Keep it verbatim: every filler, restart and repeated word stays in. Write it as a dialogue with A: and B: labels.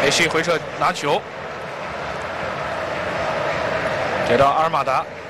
A: 梅西回撤拿球，给到阿尔马达。